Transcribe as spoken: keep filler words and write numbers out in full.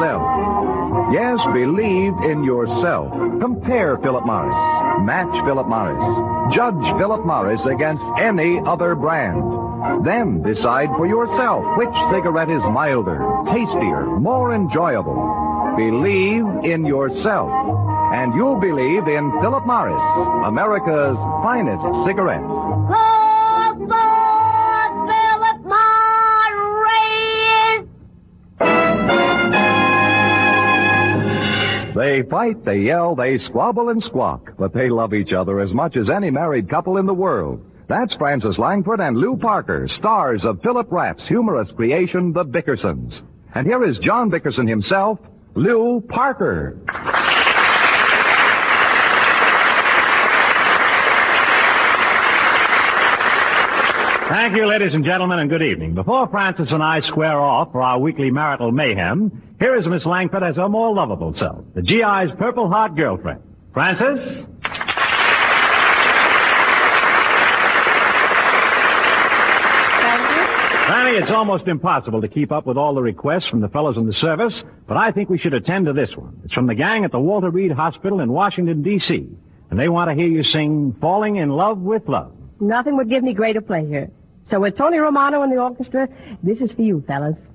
yourself. Yes, believe in yourself. Compare Philip Morris. Match Philip Morris. Judge Philip Morris against any other brand. Then decide for yourself which cigarette is milder, tastier, more enjoyable. Believe in yourself. And you'll believe in Philip Morris, America's finest cigarette. Go for Philip Morris! They fight, they yell, they squabble and squawk, but they love each other as much as any married couple in the world. That's Frances Langford and Lou Parker, stars of Philip Rapp's humorous creation, The Bickersons. And here is John Bickerson himself, Lou Parker. Thank you, ladies and gentlemen, and good evening. Before Frances and I square off for our weekly marital mayhem, here is Miss Langford as her more lovable self, the G I's Purple Heart girlfriend. Frances? Fanny, it's almost impossible to keep up with all the requests from the fellows in the service, but I think we should attend to this one. It's from the gang at the Walter Reed Hospital in Washington, D C, and they want to hear you sing Falling in Love with Love. Nothing would give me greater pleasure. So with Tony Romano and the orchestra, this is for you, fellas.